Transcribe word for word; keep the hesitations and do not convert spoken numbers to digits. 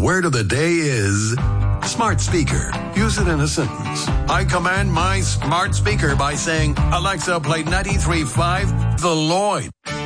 word of the day is smart speaker. Use it in a sentence. I command my smart speaker by saying, Alexa, play ninety-three point five The Lloyd.